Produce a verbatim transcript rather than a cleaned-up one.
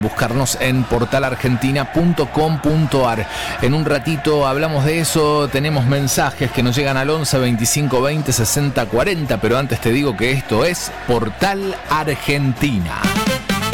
Buscarnos en portal argentina punto com punto ar. En un ratito hablamos de eso, tenemos mensajes que nos llegan al once veinticinco veinte sesenta cuarenta, pero antes te digo que esto es Portal Argentina.